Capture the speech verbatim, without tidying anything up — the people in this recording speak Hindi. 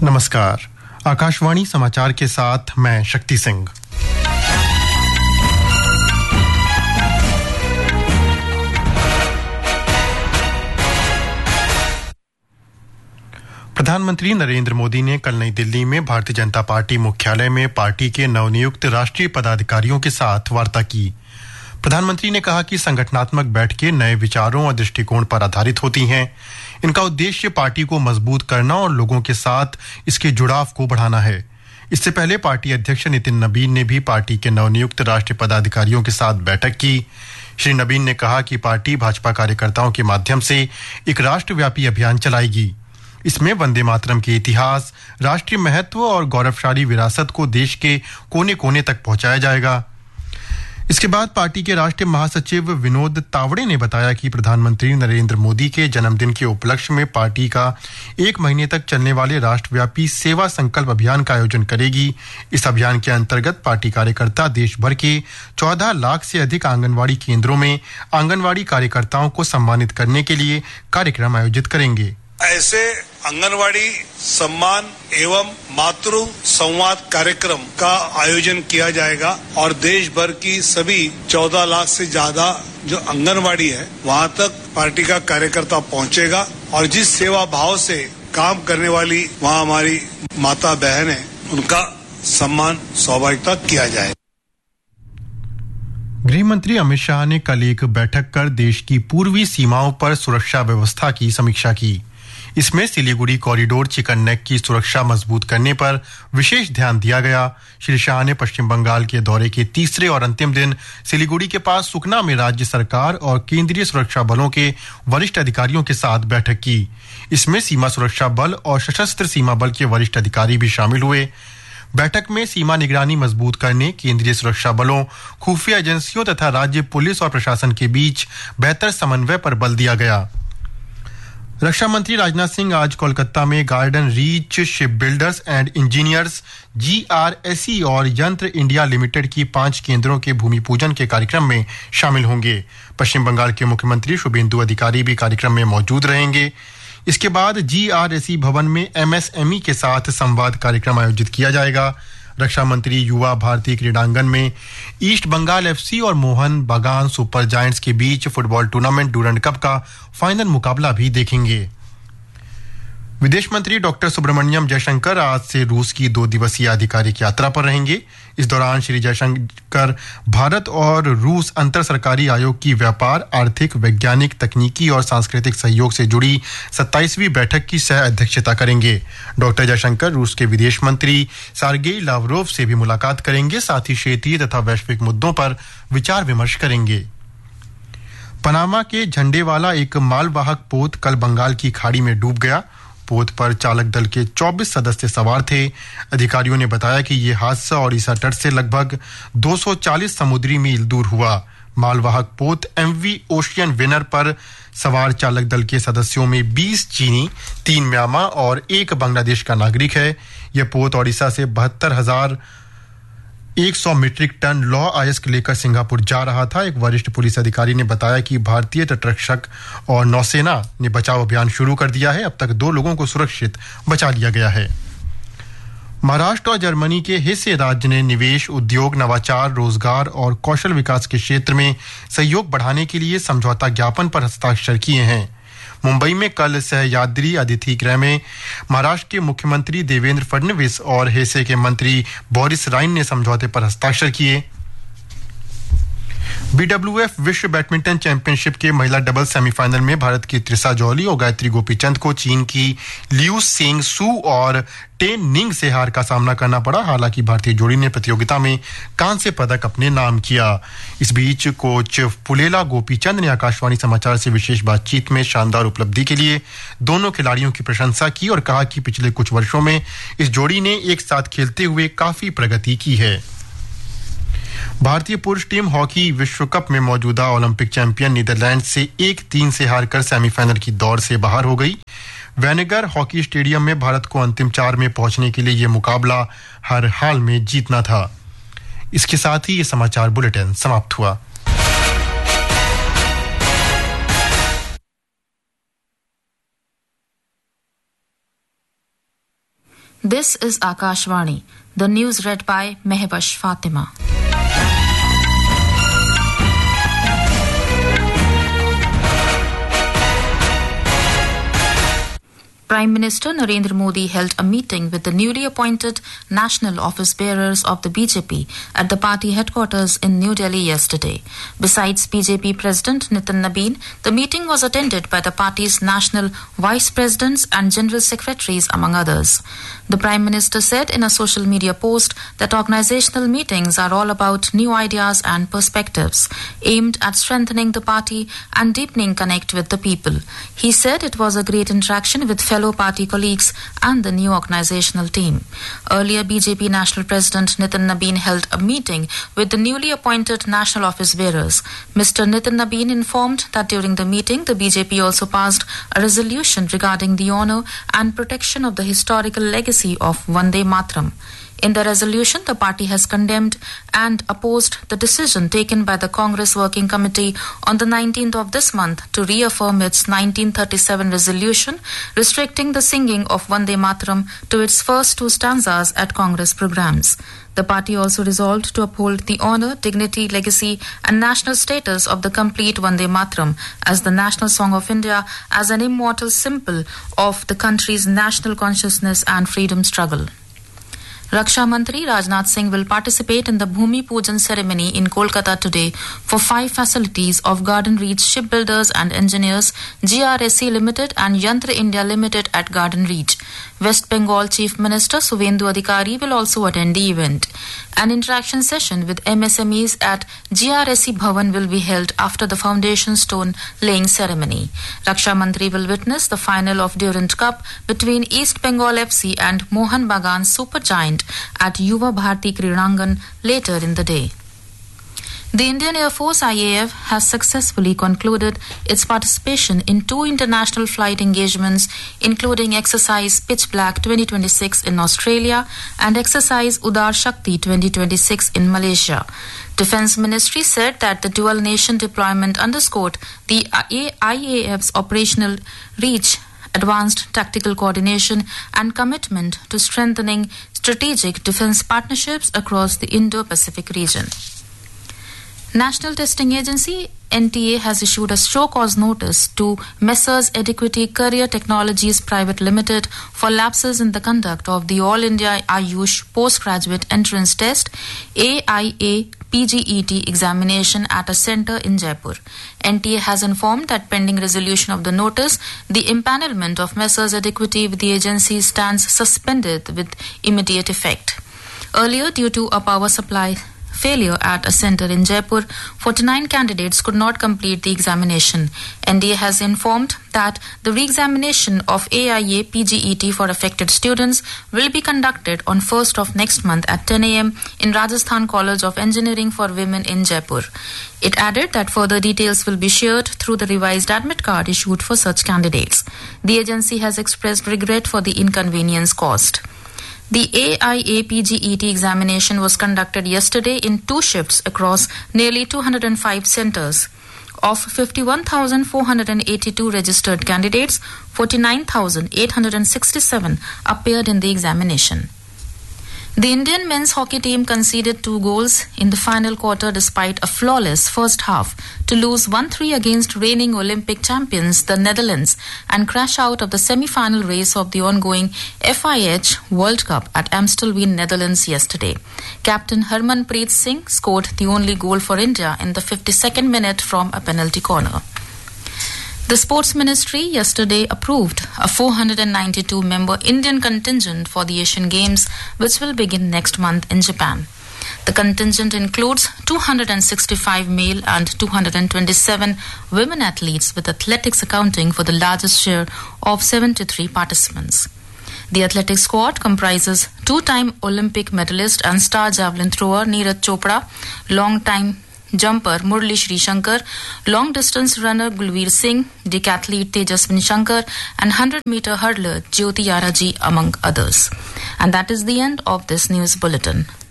नमस्कार, आकाशवाणी समाचार के साथ मैं शक्ति सिंह। प्रधानमंत्री नरेंद्र मोदी ने कल नई दिल्ली में भारतीय जनता पार्टी मुख्यालय में पार्टी के नवनियुक्त राष्ट्रीय पदाधिकारियों के साथ वार्ता की। प्रधानमंत्री ने कहा कि संगठनात्मक बैठकें नए विचारों और दृष्टिकोण पर आधारित होती हैं। इनका उद्देश्य पार्टी को मजबूत करना और लोगों के साथ इसके जुड़ाव को बढ़ाना है। इससे पहले पार्टी अध्यक्ष नितिन नबीन ने भी पार्टी के नवनियुक्त राष्ट्रीय पदाधिकारियों के साथ बैठक की। श्री नबीन ने कहा कि पार्टी भाजपा कार्यकर्ताओं के माध्यम से एक राष्ट्रव्यापी अभियान चलाएगी। इसमें वंदे मातरम के इतिहास, राष्ट्रीय महत्व और गौरवशाली विरासत को देश के कोने कोने तक पहुंचाया जाएगा। इसके बाद पार्टी के राष्ट्रीय महासचिव विनोद तावड़े ने बताया कि प्रधानमंत्री नरेंद्र मोदी के जन्मदिन के उपलक्ष्य में पार्टी का एक महीने तक चलने वाले राष्ट्रव्यापी सेवा संकल्प अभियान का आयोजन करेगी। इस अभियान के अंतर्गत पार्टी कार्यकर्ता देश भर के चौदह लाख से अधिक आंगनवाड़ी केंद्रों में आंगनवाड़ी कार्यकर्ताओं को सम्मानित करने के लिए कार्यक्रम आयोजित करेंगे। ऐसे आंगनवाड़ी सम्मान एवं मातृ संवाद कार्यक्रम का आयोजन किया जाएगा और देश भर की सभी चौदह लाख से ज्यादा जो आंगनवाड़ी है वहां तक पार्टी का कार्यकर्ता पहुंचेगा और जिस सेवा भाव से काम करने वाली वहां हमारी माता बहन है उनका सम्मान स्वाभाविकता किया जाएगा। गृह मंत्री अमित शाह ने कल एक बैठक कर देश की पूर्वी सीमाओं पर सुरक्षा व्यवस्था की समीक्षा की। इसमें सिलीगुड़ी कॉरिडोर चिकन नेक की सुरक्षा मजबूत करने पर विशेष ध्यान दिया गया। श्री शाह ने पश्चिम बंगाल के दौरे के तीसरे और अंतिम दिन सिलीगुड़ी के पास सुकना में राज्य सरकार और केंद्रीय सुरक्षा बलों के वरिष्ठ अधिकारियों के साथ बैठक की। इसमें सीमा सुरक्षा बल और सशस्त्र सीमा बल के वरिष्ठ अधिकारी भी शामिल हुए। बैठक में सीमा निगरानी मजबूत करने, केंद्रीय सुरक्षा बलों, खुफिया एजेंसियों तथा राज्य पुलिस और प्रशासन के बीच बेहतर समन्वय पर बल दिया गया। रक्षा मंत्री राजनाथ सिंह आज कोलकाता में garden reach ship builders and engineers ji R S E और यंत्र इंडिया लिमिटेड की पांच केंद्रों के भूमि पूजन के कार्यक्रम में शामिल होंगे। पश्चिम बंगाल के मुख्यमंत्री शुभेंदु अधिकारी भी कार्यक्रम में मौजूद रहेंगे। इसके बाद जी आर एस ई भवन में एम एस एम ई के साथ संवाद कार्यक्रम आयोजित किया जाएगा। रक्षा मंत्री युवा भारती क्रीडांगन में ईस्ट बंगाल एफ सी और मोहन बागान सुपर जायंट्स के बीच फुटबॉल टूर्नामेंट डूरंड कप का फाइनल मुकाबला भी देखेंगे। विदेश मंत्री डॉक्टर सुब्रमण्यम जयशंकर आज से रूस की दो दिवसीय आधिकारिक यात्रा पर रहेंगे। इस दौरान श्री जयशंकर भारत और रूस अंतर सरकारी आयोग की व्यापार, आर्थिक, वैज्ञानिक, तकनीकी और सांस्कृतिक सहयोग से जुड़ी सत्ताईसवीं बैठक की सह अध्यक्षता करेंगे। डॉक्टर जयशंकर रूस के विदेश मंत्री सार्गेई लावरोव से भी मुलाकात करेंगे। साथ ही क्षेत्रीय तथा वैश्विक मुद्दों पर विचार विमर्श करेंगे। पनामा के झंडे वाला एक मालवाहक पोत कल बंगाल की खाड़ी में डूब गया। पोत पर चालक दल के चौबीस सदस्य सवार थे। अधिकारियों ने बताया कि यह हादसा ओडिशा तट से लगभग दो सौ चालीस समुद्री मील दूर हुआ। मालवाहक पोत एमवी ओशियन विनर पर सवार चालक दल के सदस्यों में बीस चीनी, तीन म्यांमार और एक बांग्लादेश का नागरिक है। यह पोत ओडिशा से बहत्तर हजार एक सौ मीट्रिक टन लौह अयस्क लेकर सिंगापुर जा रहा था। एक वरिष्ठ पुलिस अधिकारी ने बताया कि भारतीय तटरक्षक और नौसेना ने बचाव अभियान शुरू कर दिया है। अब तक दो लोगों को सुरक्षित बचा लिया गया है। महाराष्ट्र और जर्मनी के हेसे राज्य ने निवेश, उद्योग, नवाचार, रोजगार और कौशल विकास के क्षेत्र में सहयोग बढ़ाने के लिए समझौता ज्ञापन पर हस्ताक्षर किए हैं। मुंबई में कल सह्याद्री अतिथि गृह में महाराष्ट्र के मुख्यमंत्री देवेंद्र फडणवीस और हेसे के मंत्री बोरिस राइन ने समझौते पर हस्ताक्षर किए। बी डब्ल्यू एफ विश्व बैडमिंटन चैंपियनशिप के महिला डबल सेमीफाइनल में भारत की त्रिशा जौहरी और गायत्री गोपीचंद को चीन की लियू सेंग सू और टेन निंग से हार का सामना करना पड़ा। हालांकि भारतीय जोड़ी ने प्रतियोगिता में कांस्य पदक अपने नाम किया। इस बीच कोच पुलेला गोपीचंद ने आकाशवाणी समाचार से विशेष बातचीत में शानदार उपलब्धि के लिए दोनों खिलाड़ियों की प्रशंसा की और कहा कि पिछले कुछ वर्षों में इस जोड़ी ने एक साथ खेलते हुए काफी प्रगति की है। भारतीय पुरुष टीम हॉकी विश्व कप में मौजूदा ओलंपिक चैंपियन नीदरलैंड से एक तीन से हारकर सेमीफाइनल की दौड़ से बाहर हो गई। वेनेगर हॉकी स्टेडियम में भारत को अंतिम चार में पहुंचने के लिए यह मुकाबला हर हाल में जीतना था। इसके साथ ही ये समाचार बुलेटिन समाप्त हुआ। This is Akashvani. The news read by Mehbash Fatima. Prime Minister Narendra Modi held a meeting with the newly appointed national office bearers of the B J P at the party headquarters in New Delhi yesterday. Besides B J P President Nitin Nabin, the meeting was attended by the party's national vice presidents and general secretaries, among others. The Prime Minister said in a social media post that organizational meetings are all about new ideas and perspectives, aimed at strengthening the party and deepening connect with the people. He said it was a great interaction with fellow party colleagues and the new organizational team. Earlier, B J P National President Nitin Nabin held a meeting with the newly appointed national office bearers. Mister Nitin Nabin informed that during the meeting, the B J P also passed a resolution regarding the honor and protection of the historical legacy of Vande Mataram. In the resolution, the party has condemned and opposed the decision taken by the Congress Working Committee on the nineteenth of this month to reaffirm its nineteen thirty-seven resolution restricting the singing of Vande Mataram to its first two stanzas at Congress programs. The party also resolved to uphold the honour, dignity, legacy and national status of the complete Vande Mataram as the national song of India as an immortal symbol of the country's national consciousness and freedom struggle. Raksha Mantri Rajnath Singh will participate in the Bhumi Pujan ceremony in Kolkata today for five facilities of Garden Reach Shipbuilders and Engineers, G R S C Limited and Yantra India Limited at Garden Reach. West Bengal Chief Minister Suvendu Adhikari will also attend the event. An interaction session with M S M Es at G R S C Bhavan will be held after the foundation stone laying ceremony. Raksha Mantri will witness the final of Durand Cup between East Bengal F C and Mohan Bagan Supergiant at Yuva Bharati Kridangan later in the day. The Indian Air Force I A F has successfully concluded its participation in two international flight engagements, including Exercise Pitch Black twenty twenty-six in Australia and Exercise Udar Shakti twenty twenty-six in Malaysia. Defence Ministry said that the dual nation deployment underscored the I A F's operational reach, advanced tactical coordination and commitment to strengthening strategic defence partnerships across the Indo-Pacific region. National Testing Agency N T A has issued a show cause notice to Messrs Adequity Career Technologies Private Limited for lapses in the conduct of the All India Ayush Postgraduate Entrance Test A I A P G E T examination at a centre in Jaipur. N T A has informed that pending resolution of the notice, the empanelment of Messrs Adequity with the agency stands suspended with immediate effect. Earlier, due to a power supply failure at a centre in Jaipur, forty-nine candidates could not complete the examination. N D A has informed that the re-examination of A I A P G E T for affected students will be conducted on first of next month at ten a m in Rajasthan College of Engineering for Women in Jaipur. It added that further details will be shared through the revised admit card issued for such candidates. The agency has expressed regret for the inconvenience caused. The A I A P G E T examination was conducted yesterday in two shifts across nearly two hundred five centres. Of fifty-one thousand four hundred eighty-two registered candidates, forty-nine thousand eight hundred sixty-seven appeared in the examination. The Indian men's hockey team conceded two goals in the final quarter despite a flawless first half to lose one three against reigning Olympic champions, the Netherlands, and crash out of the semi-final race of the ongoing F I H World Cup at Amstelveen, Netherlands yesterday. Captain Harmanpreet Singh scored the only goal for India in the fifty-second minute from a penalty corner. The Sports Ministry yesterday approved a four hundred ninety-two member Indian contingent for the Asian Games, which will begin next month in Japan. The contingent includes two hundred sixty-five male and two hundred twenty-seven women athletes, with athletics accounting for the largest share of seventy-three participants. The athletics squad comprises two-time Olympic medalist and star javelin thrower Neeraj Chopra, long-time jumper Murli Sri Shankar, long distance runner Gulveer Singh, decathlete Tejaswini Shankar, and one hundred meter hurdler Jyoti Yaraji, among others. And that is the end of this news bulletin.